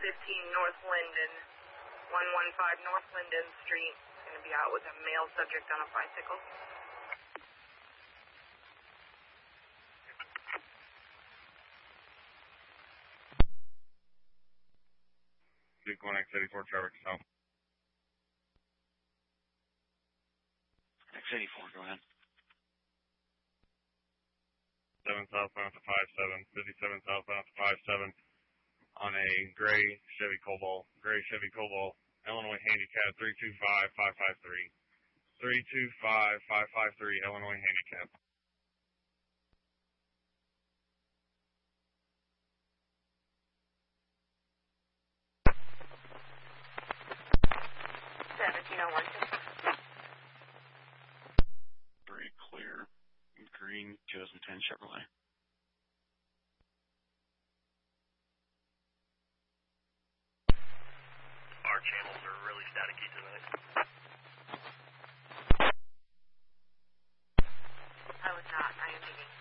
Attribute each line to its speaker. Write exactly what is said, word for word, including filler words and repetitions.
Speaker 1: fifteen North Linden, one one five North Linden Street. Going to be out with a male subject on a bicycle.
Speaker 2: Duke one X eighty-four traffic south.
Speaker 3: X eighty-four, go ahead.
Speaker 2: seven southbound to five seven, fifty-seven southbound to five seven on a gray Chevy Cobalt, gray Chevy Cobalt, Illinois handicap three two five five five three. three two five five five three, Illinois handicap.
Speaker 1: seventeen oh one.
Speaker 3: Very clear. Green twenty ten Chevrolet.
Speaker 4: Our channels are really staticky today.